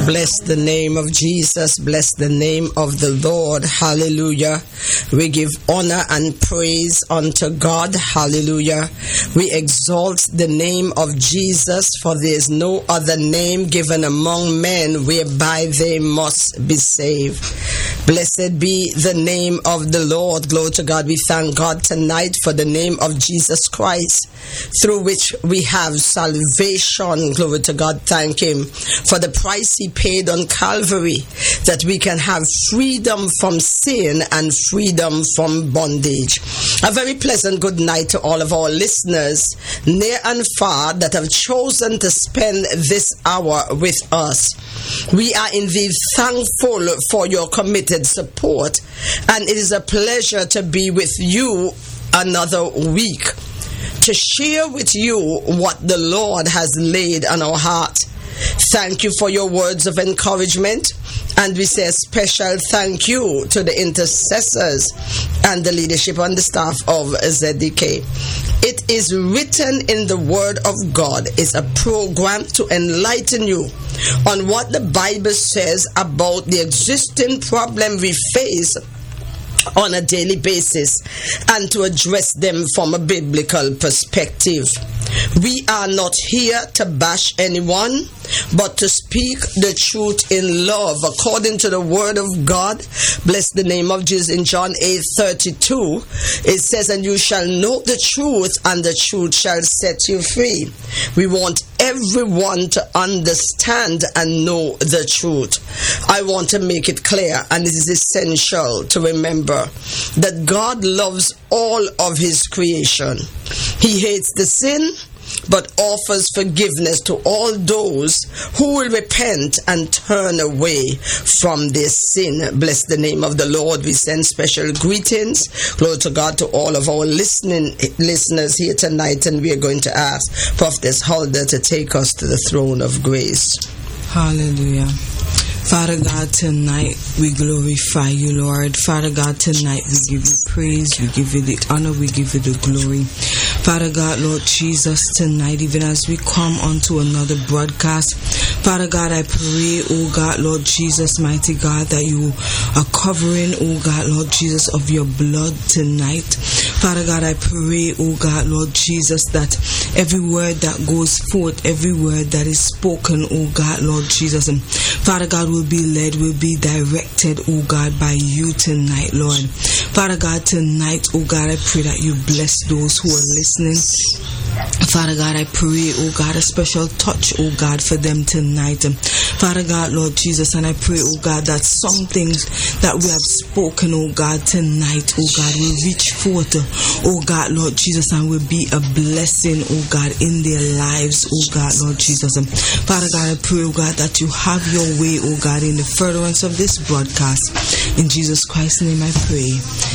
Bless the name of Jesus. Bless the name of the Lord. Hallelujah. We give honor and praise unto God. Hallelujah. We exalt the name of Jesus, for there is no other name given among men whereby they must be saved. Blessed be the name of the Lord. Glory to God. We thank God tonight for the name of Jesus Christ, through which we have salvation. Glory to God. Thank Him for the price He paid on Calvary, that we can have freedom from sin and freedom from bondage. A very pleasant good night to all of our listeners, near and far, that have chosen to spend this hour with us. We are indeed thankful for your committed support, and it is a pleasure to be with you another week, to share with you what the Lord has laid on our heart. Thank you for your words of encouragement, and we say a special thank you to the intercessors and the leadership and the staff of ZDK. It is written in the Word of God. It's a program to enlighten you on what the Bible says about the existing problem we face on a daily basis, and to address them from a biblical perspective. We are not here to bash anyone, but to speak the truth in love according to the Word of God. Bless the name of Jesus. In John 8:32, it says, "And you shall know the truth, and the truth shall set you free." We want everyone to understand and know the truth. I want to make it clear, and it is essential to remember that God loves all of His creation. He hates the sin, but offers forgiveness to all those who will repent and turn away from their sin. Bless the name of the Lord. We send special greetings, glory to God, to all of our listeners here tonight, and we are going to ask Prophetess Huldah to take us to the throne of grace. Hallelujah. Father God, tonight we glorify you, Lord. Father God, tonight we give you praise, we give you the honor, we give you the glory. Father God, Lord Jesus, tonight, even as we come onto another broadcast, Father God, I pray, oh God, Lord Jesus, mighty God, that you are covering, oh God, Lord Jesus, of your blood tonight. Father God, I pray, oh God, Lord Jesus, that every word that goes forth, every word that is spoken, oh God, Lord Jesus, and Father God, will be led, will be directed, oh God, by you tonight, Lord. Father God, tonight, oh God, I pray that you bless those who are listening. Father God, I pray, oh God, a special touch, oh God, for them tonight. Father God, Lord Jesus, and I pray, oh God, that some things that we have spoken, oh God, tonight, oh God, will reach forth, oh God, Lord Jesus, and will be a blessing, oh God, in their lives, oh God, Lord Jesus. Father God, I pray, oh God, that you have your way, oh God, in the furtherance of this broadcast. In Jesus Christ's name I pray.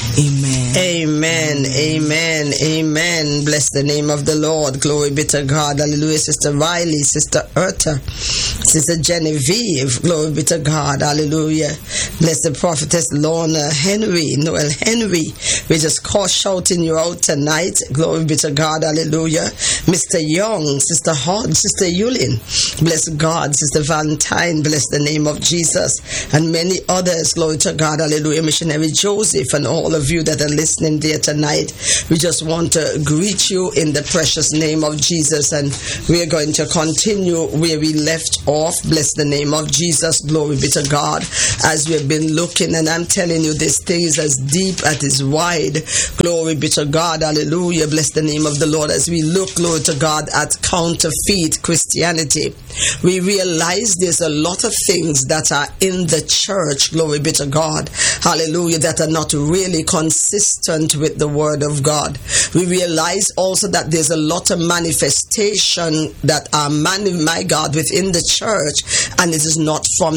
Amen. Amen. Amen. Amen. Bless the name of the Lord. Glory be to God. Hallelujah. Sister Riley, Sister Erta, Sister Genevieve. Glory be to God. Hallelujah. Bless the prophetess Lorna Henry, Noel Henry. We're just shouting you out tonight. Glory be to God. Hallelujah. Mr. Young, Sister Hodge, Sister Yulin. Bless God. Sister Valentine. Bless the name of Jesus. And many others. Glory to God. Hallelujah. Missionary Joseph and all of you that are listening there tonight. We just want to greet you in the precious name of Jesus, and we are going to continue where we left off. Bless the name of Jesus. Glory be to God. As we've been looking, and I'm telling you, this thing is as deep as it is wide. Glory be to God. Hallelujah. Bless the name of the Lord. As we look, glory to God, at counterfeit Christianity, we realize there's a lot of things that are in the church, glory be to God, hallelujah, that are not really consistent with the Word of God. We realize also that there's a lot of manifestation that are, my God, within the church, and it is not from the Spirit.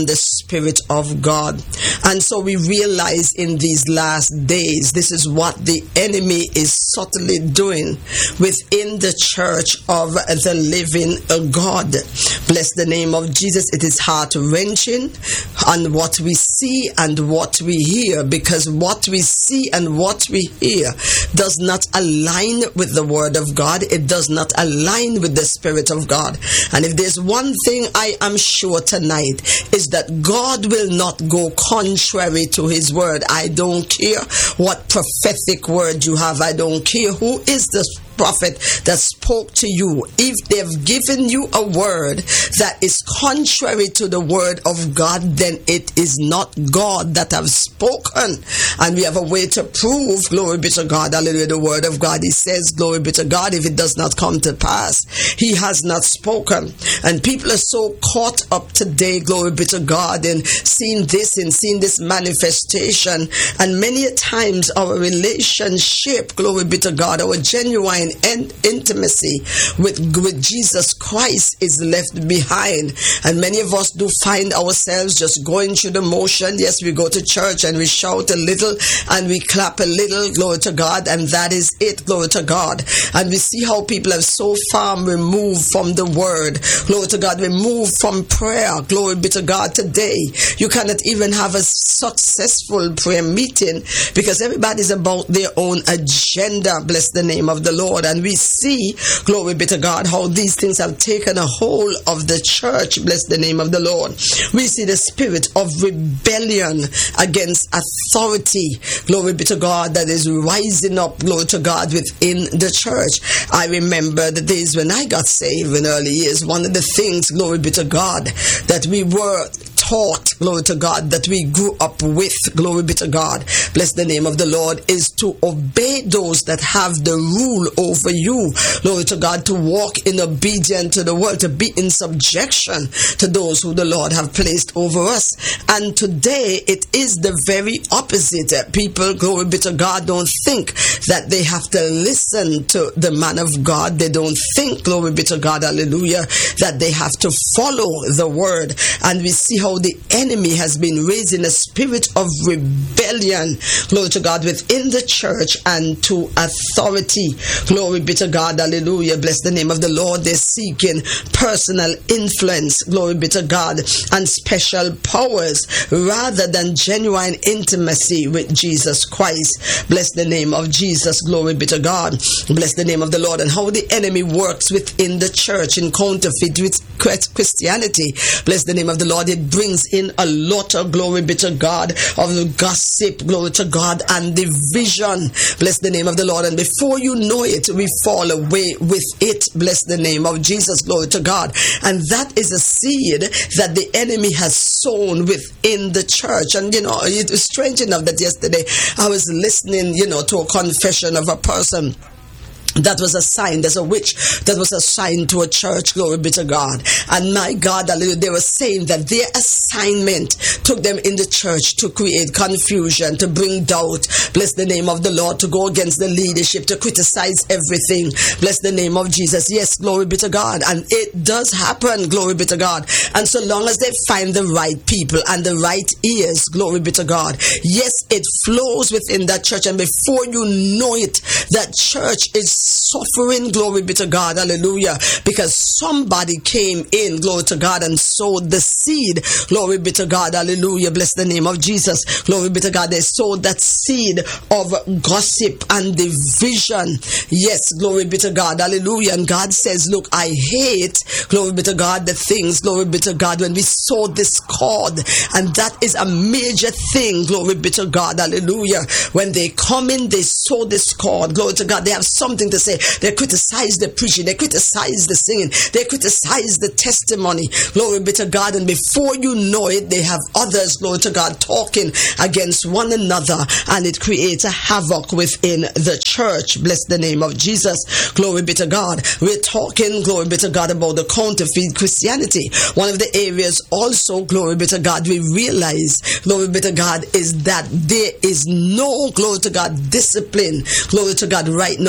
Spirit of God. And so we realize in these last days, this is what the enemy is subtly doing within the church of the living God. Bless the name of Jesus. It is heart-wrenching on what we see and what we hear, because what we see and what we hear does not align with the Word of God. It does not align with the Spirit of God. And if there's one thing I am sure tonight, is that God will not go contrary to His Word. I don't care what prophetic word you have. I don't care who is the prophet that spoke to you. If they've given you a word that is contrary to the word of God, then it is not God that have spoken. And we have a way to prove, glory be to God, hallelujah, the word of God. He says, glory be to God, if it does not come to pass, He has not spoken. And people are so caught up today, glory be to God, in seeing this and seeing this manifestation. And many a times our relationship, glory be to God, our genuine and intimacy with Jesus Christ is left behind. And many of us do find ourselves just going through the motion. Yes, we go to church and we shout a little and we clap a little, glory to God, and that is it, glory to God. And we see how people have so far removed from the word, glory to God, removed from prayer, glory be to God. Today you cannot even have a successful prayer meeting because everybody's about their own agenda. Bless the name of the Lord. And we see, glory be to God, how these things have taken a hold of the church. Bless the name of the Lord. We see the spirit of rebellion against authority, glory be to God, that is rising up, glory to God, within the church. I remember the days when I got saved in early years. One of the things, glory be to God, that we were taught, glory to God, that we grew up with, glory be to God, bless the name of the Lord, is to obey those that have the rule over you, glory to God, to walk in obedience to the word, to be in subjection to those who the Lord have placed over us. And today it is the very opposite. People, glory be to God, don't think that they have to listen to the man of God. They don't think, glory be to God, hallelujah, that they have to follow the word. And we see how the enemy has been raising a spirit of rebellion, glory to God, within the church and to authority, glory be to God, hallelujah, bless the name of the Lord. They're seeking personal influence, glory be to God, and special powers rather than genuine intimacy with Jesus Christ. Bless the name of Jesus, glory be to God, bless the name of the Lord. And how the enemy works within the church in counterfeit with Christianity, bless the name of the Lord. It brings in a lot of, glory be to God, of the gossip, glory to God, and division, bless the name of the Lord. And before you know it, we fall away with it, bless the name of Jesus, glory to God. And that is a seed that the enemy has sown within the church. And you know, it was strange enough that yesterday I was listening, you know, to a confession of a person that was assigned as a witch, that was assigned to a church, glory be to God. And my God, they were saying that their assignment took them in the church to create confusion, to bring doubt, bless the name of the Lord, to go against the leadership, to criticize everything, bless the name of Jesus. Yes, glory be to God. And it does happen, glory be to God. And so long as they find the right people and the right ears, glory be to God, yes, it flows within that church. And before you know it, that church is suffering, glory be to God, hallelujah, because somebody came in, glory to God, and sowed the seed, glory be to God, hallelujah, bless the name of Jesus, glory be to God. They sowed that seed of gossip and division. Yes, glory be to God, hallelujah. And God says, look, I hate, glory be to God, the things, glory be to God, when we sow discord. And that is a major thing, glory be to God, hallelujah. When they come in, they sow discord, glory to God. They have something to say. They criticize the preaching, they criticize the singing, they criticize the testimony, glory be to God. And before you know it, they have others, glory to God, talking against one another, and it creates a havoc within the church. Bless the name of Jesus, glory be to God. We're talking, glory be to God, about the counterfeit Christianity. One of the areas also, glory be to God, we realize, glory be to God, is that there is no, glory to God, discipline, glory to God, right now when it comes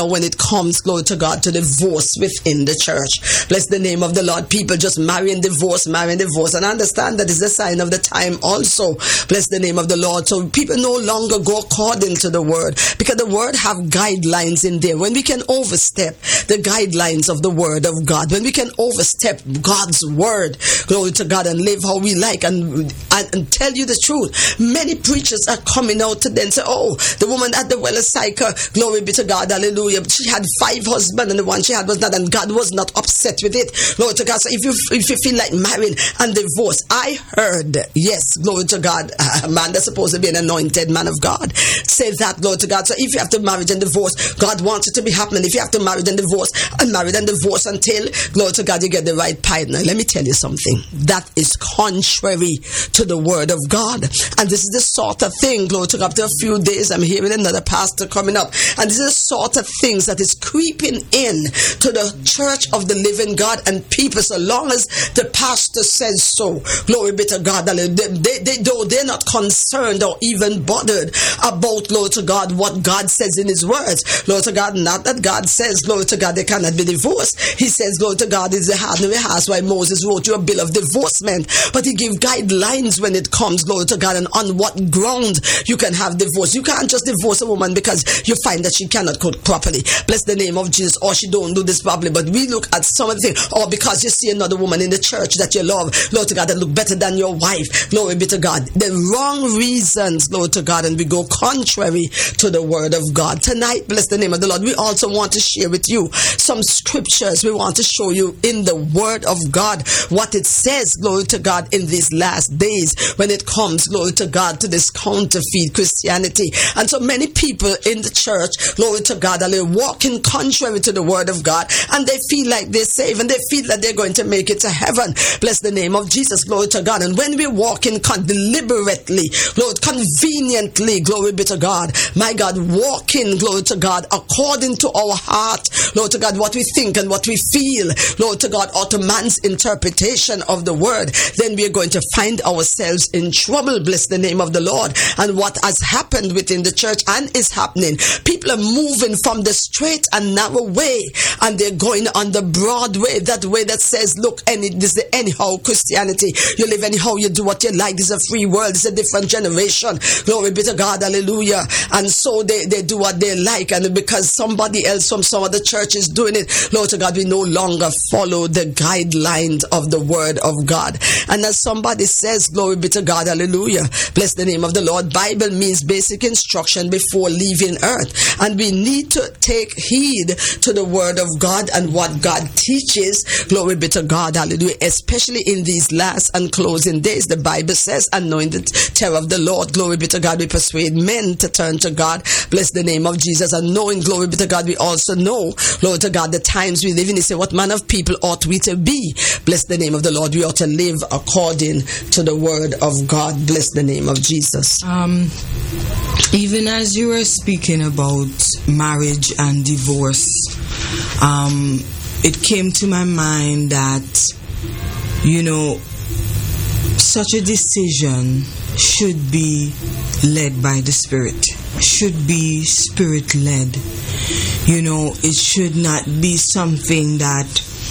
comes, glory to God, to divorce within the church. Bless the name of the Lord. People just marry and divorce. And I understand that is a sign of the time also. Bless the name of the Lord. So people no longer go according to the word, because the word have guidelines in there. When we can overstep the guidelines of the word of God, when we can overstep God's word, glory to God, and live how we like, and tell you the truth, many preachers are coming out today and say, oh, the woman at the well of Sychar, glory be to God, hallelujah, she had 5 husbands and the one she had was not, and God was not upset with it. Glory to God. So if you feel like marrying and divorce, I heard, yes, glory to God, a man that's supposed to be an anointed man of God say that, glory to God. So if you have to marry and divorce, God wants it to be happening. If you have to marry and divorce until, glory to God, you get the right partner. Let me tell you something. That is contrary to the word of God. And this is the sort of thing, glory to God, after a few days I'm hearing another pastor coming up, and this is the sort of things that is creeping in to the church of the living God and people, so long as the pastor says so, glory be to God, they're not concerned or even bothered about, glory to God, what God says in his words. Glory to God, not that God says, glory to God, they cannot be divorced. He says, glory to God, is the hardening house, why Moses wrote you a bill of divorcement, but he gave guidelines when it comes, glory to God, and on what ground you can have divorce. You can't just divorce a woman because you find that she cannot cook properly. Bless the name of Jesus. Or she don't do this properly. But we look at some of the things, or because you see another woman in the church that you love, glory to God, that look better than your wife, glory be to God. The wrong reasons, glory to God, and we go contrary to the word of God. Tonight, bless the name of the Lord, we also want to share with you some scriptures. We want to show you in the word of God what it says, glory to God, in these last days when it comes, glory to God, to this counterfeit Christianity. And so many people in the church, glory to God, are walking contrary to the word of God, and they feel like they're saved and they feel that they're going to make it to heaven. Bless the name of Jesus, glory to God. And when we walk in deliberately, glory, conveniently, glory be to God, my God, walking, glory to God, according to our heart, glory to God, what we think and what we feel, glory to God, or to man's interpretation of the word, then we are going to find ourselves in trouble. Bless the name of the Lord. And what has happened within the church and is happening, people are moving from the straight and narrow way, and they're going on the broad way, that way that says, look, this is the anyhow Christianity. You live anyhow, you do what you like. This is a free world. It's a different generation. Glory be to God. Hallelujah. And so they do what they like, and because somebody else from some other church is doing it, Lord to God, we no longer follow the guidelines of the word of God. And as somebody says, glory be to God, hallelujah, bless the name of the Lord, Bible means basic instruction before leaving earth, and we need to take heed to the word of God and what God teaches, glory be to God, hallelujah, especially in these last and closing days. The Bible says, and knowing the terror of the Lord, glory be to God, we persuade men to turn to God. Bless the name of Jesus. And knowing, glory be to God, we also know, Lord to God, the times we live in. He said, what manner of people ought we to be? Bless the name of the Lord. We ought to live according to the word of God. Bless the name of Jesus. Even as you were speaking about marriage and divorce, it came to my mind that, you know, such a decision should be led by the Spirit, should be Spirit led. You know, it should not be something that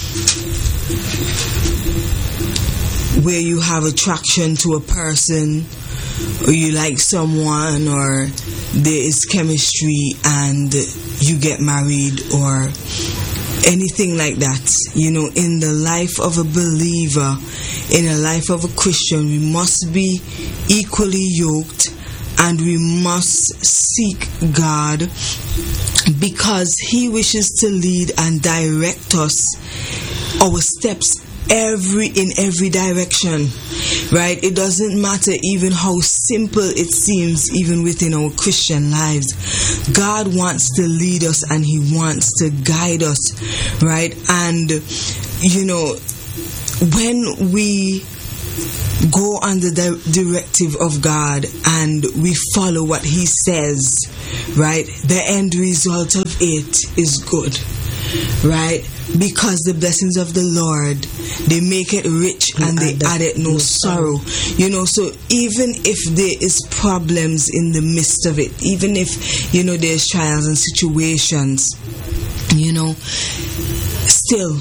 where you have attraction to a person, or you like someone, or there is chemistry and you get married, or anything like that. You know, in the life of a believer, in the life of a Christian, we must be equally yoked, and we must seek God, because He wishes to lead and direct us, our steps, in every direction, right? It doesn't matter even how simple it seems, even within our Christian lives. God wants to lead us and He wants to guide us, right? And you know, when we go under the directive of God and we follow what He says, right, the end result of it is good, right? Because the blessings of the Lord, they make it rich and they add it no sorrow. You know, so even if there is problems in the midst of it, even if, you know, there's trials and situations, still,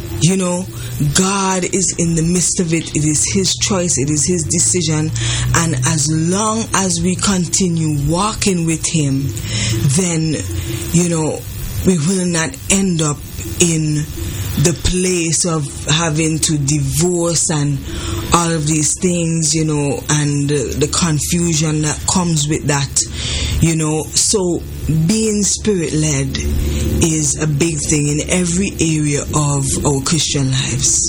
God is in the midst of it. It is His choice. It is His decision. And as long as we continue walking with Him, then, we will not end up in the place of having to divorce and all of these things, and the confusion that comes with that, So being Spirit-led is a big thing in every area of our Christian lives.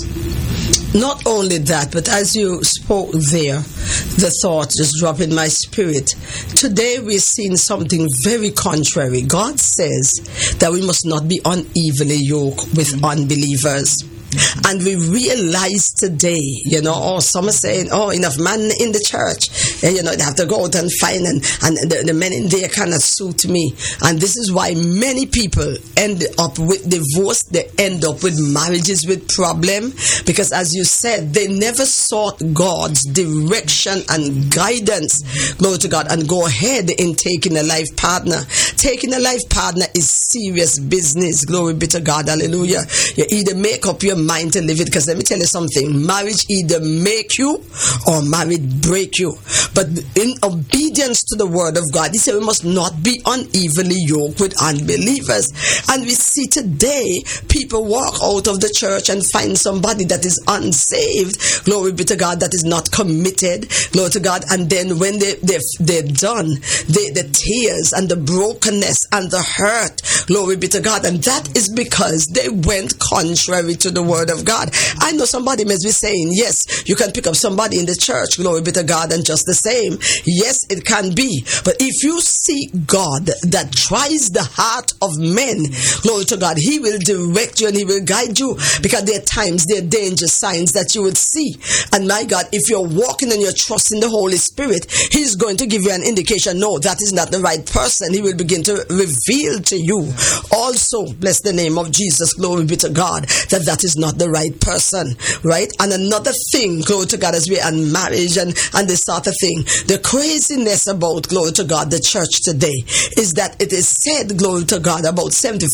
Not only that, but as you spoke there, the thought just dropped in my spirit. Today we're seeing something very contrary. God says that we must not be unevenly yoked with unbelievers. And we realize today, some are saying, enough man in the church, they have to go out and find, and the men in there cannot suit me. And this is why many people end up with divorce, they end up with marriages with problem, because as you said, they never sought God's direction and guidance, glory to God, and go ahead in taking a life partner. Taking a life partner is serious business, glory be to God, hallelujah. You either make up your mind to live it, because let me tell you something, marriage either make you or marriage break you. But in obedience to the word of God, He said we must not be unevenly yoked with unbelievers. And we see today people walk out of the church and find somebody that is unsaved, glory be to God, that is not committed, glory to God, and then when they're done, the tears and the brokenness and the hurt, glory be to God, and that is because they went contrary to the word of God. I know somebody may be saying, yes, you can pick up somebody in the church, glory be to God, and just the same. Yes, it can be. But if you seek God that tries the heart of men, glory to God, He will direct you and He will guide you, because there are times, there are danger signs that you would see. And my God, if you're walking and you're trusting the Holy Spirit, He's going to give you an indication, no, that is not the right person. He will begin to reveal to you also, bless the name of Jesus, glory be to God, that is not the right person, right? And another thing, glory to God, as we are in marriage and this sort of thing, the craziness about, glory to God, the church today is that it is said, glory to God, about 75%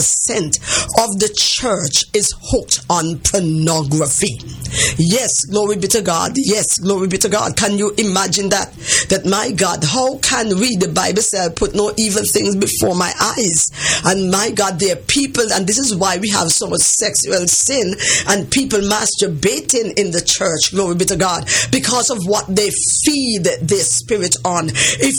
of the church is hooked on pornography. Yes, glory be to God. Yes, glory be to God. Can you imagine that? That, my God, how can we, the Bible says, put no evil things before my eyes? And my God, there are people, and this is why we have so much sexual sin and people masturbating in the church, glory be to God, because of what they feed their spirit on. If